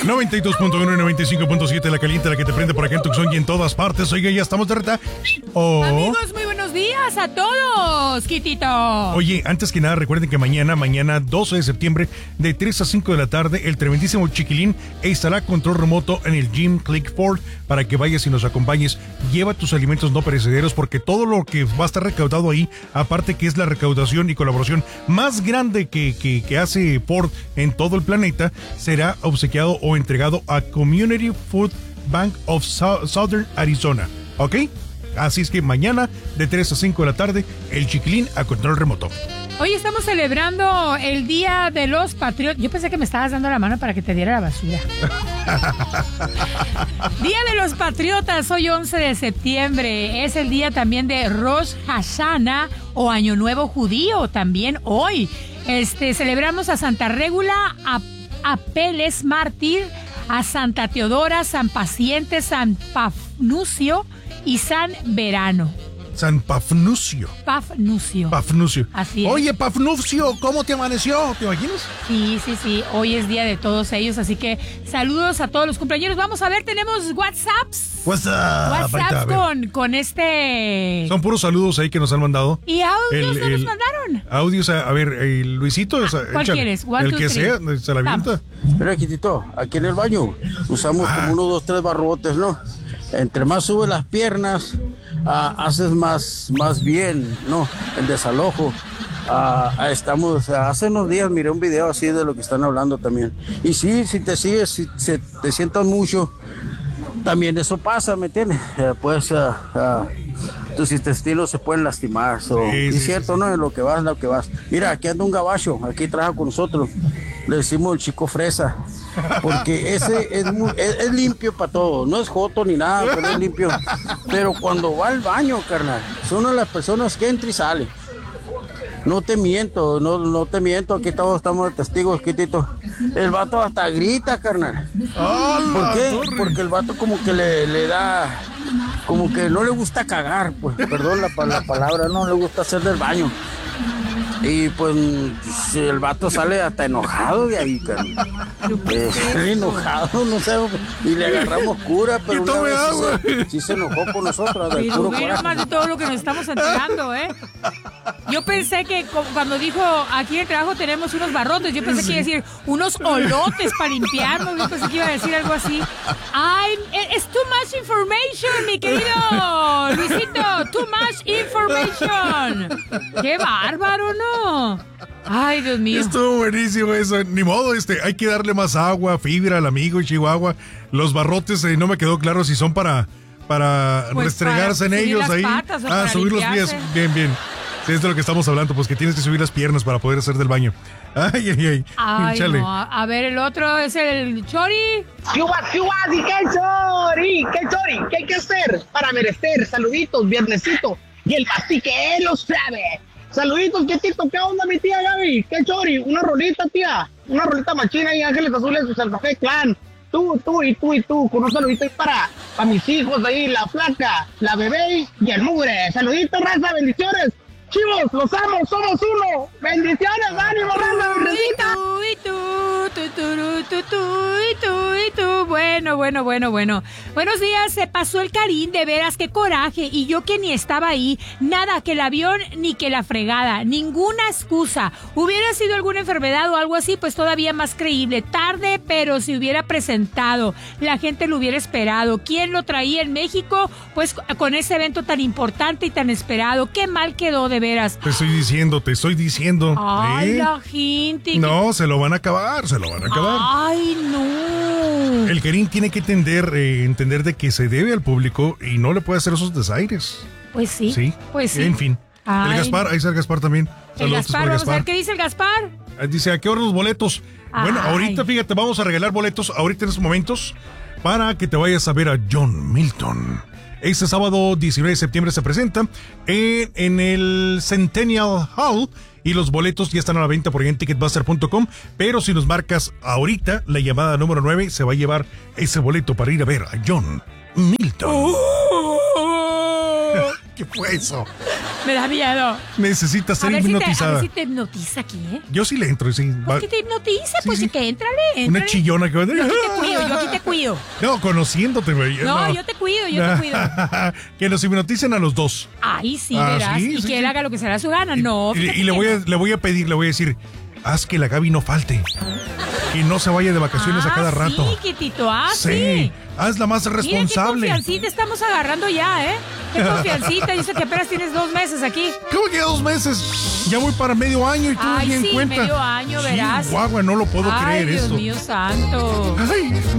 92.1 y 95.7 La Caliente, la que te prende por acá en Tucson y en todas partes. Oiga, ya estamos de reta. Amigos, muy buenos días a todos, Quitito. Oye, antes que nada, recuerden que mañana 12 de septiembre, de 3 a 5 de la tarde, el tremendísimo Chiquilín estará control remoto en el Gym Click Ford para que vayas y nos acompañes. Lleva tus alimentos no perecederos porque todo lo que va a estar recaudado ahí, aparte que es la recaudación y colaboración más grande que hace Ford en todo el planeta, será obsequiado o entregado a Community Food Bank of Southern Arizona. ¿Ok? Así es que mañana de 3 a 5 de la tarde, el Chiquilín a control remoto. Hoy estamos celebrando el Día de los Patriotas. Yo pensé que me estabas dando la mano para que te diera la basura. Día de los Patriotas, hoy 11 de septiembre. Es el día también de Rosh Hashanah o Año Nuevo Judío, también hoy. Celebramos a Santa Régula, a Peles Mártir, a Santa Teodora, San Paciente, San Pafnucio y San Verano. San Pafnucio. Pafnucio. Así es. Oye, Pafnucio, ¿cómo te amaneció? ¿Te imaginas? Sí. Hoy es día de todos ellos, así que saludos a todos los cumpleaños. Vamos a ver, tenemos WhatsApps. WhatsApps con este... Son puros saludos ahí que nos han mandado. ¿Y audios no nos mandaron? Audios, a ver, Luisito. ¿Cuál quieres? El que sea, se la avienta. Mira, Quitito, aquí en el baño usamos como 1, 2, 3 barrotes, ¿no? Entre más sube las piernas, haces más bien, ¿no? El desalojo. Hace unos días miré un video así de lo que están hablando también. Y sí, si te sigues, si te sientas mucho, también eso pasa, ¿me entiendes? Tus intestinos se pueden lastimar. Sí, es cierto, ¿no? En lo que vas. Mira, aquí anda un gabacho, aquí trabaja con nosotros. Le decimos el chico fresa. Porque ese es limpio para todo. No es joto ni nada, pero es limpio. Pero cuando va al baño, carnal, es una de las personas que entra y sale. No te miento, no te miento. Aquí todos estamos de testigos, Quitito. El vato hasta grita, carnal. ¿Por qué? Porque el vato como que le da... Como que no le gusta cagar, pues. Perdón la palabra, no le gusta hacer del baño. Y pues el vato sale hasta enojado de ahí, carnal. Enojado, no sé. Y le agarramos cura, pero una vez sí se enojó con nosotros. Más de todo lo que nos estamos enterando, ¿eh? Yo pensé que cuando dijo aquí en el trabajo tenemos unos barrotes, yo pensé que iba a decir unos olotes para limpiarnos. Yo pensé que iba a decir algo así. Ay, es too much information, mi querido Luisito. Too much information. Qué bárbaro, ¿no? Ay, Dios mío. Estuvo buenísimo eso. Ni modo, hay que darle más agua, fibra al amigo Chihuahua. Los barrotes, no me quedó claro si son para pues restregarse en ellos ahí. Subir los pies. Bien. Sí, es de lo que estamos hablando, pues que tienes que subir las piernas para poder hacer del baño. Ay. No. A ver, el otro es el Chori. ¿Qué chori? ¿Qué hay que hacer para merecer? Saluditos, viernesito. Y el pastique lo sabe. Saluditos, Quitito, ¿qué onda, mi tía Gaby? ¿Qué chori? Una rolita, tía. Una rolita machina y Ángeles Azules de Santa Fe Clan. Tú, con un saludito para mis hijos ahí, la flaca, la bebé y el mugre. Saluditos, raza, bendiciones. Chivos, los amo, somos uno. Bendiciones, ánimo, raza, Bueno. Buenos días, se pasó el Karim, de veras, qué coraje. Y yo que ni estaba ahí, nada, que el avión ni que la fregada, ninguna excusa. Hubiera sido alguna enfermedad o algo así, pues todavía más creíble. Tarde, pero se hubiera presentado, la gente lo hubiera esperado. ¿Quién lo traía en México? Pues con ese evento tan importante y tan esperado. Qué mal quedó, de veras. Te estoy diciendo. Ay, la gente. No, se lo van a acabar. Ay, no. El Karim tiene que entender de que se debe al público y no le puede hacer esos desaires. Pues sí. En fin. Ay. El Gaspar, ahí está el Gaspar también. Saludos para Gaspar. Vamos a ver qué dice el Gaspar. Dice, ¿a qué hora los boletos? Bueno, ahorita, fíjate, vamos a regalar boletos ahorita en estos momentos para que te vayas a ver a John Milton. Este sábado 19 de septiembre se presenta en el Centennial Hall y los boletos ya están a la venta por ticketbuster.com, pero si nos marcas ahorita la llamada número 9 se va a llevar ese boleto para ir a ver a John Milton. ¿Qué fue eso? Me da miedo. Necesitas ser hipnotizada. A ver si te hipnotiza aquí, ¿eh? Yo sí le entro, sí. Pues que te hipnotice, pues sí. Que éntrale. Una chillona que va a decir. Yo aquí te cuido. No, conociéndote, güey. No, yo te cuido. Que nos hipnoticen a los dos. Ay, sí, verás. Sí, y que él haga lo que se le da su gana. No. Y le voy a pedir, le voy a decir, haz que la Gaby no falte. Que no se vaya de vacaciones a cada rato. Sí, Quitito, sí. Hazla más responsable. Mira qué confiancita estamos agarrando ya, ¿eh? Qué confiancita. Yo sé que apenas tienes 2 meses aquí. ¿Cómo que 2 meses? Ya voy para medio año y tú ni en cuenta. Medio año, verás. Guagua, no lo puedo creer Dios esto. Dios mío santo. Ay,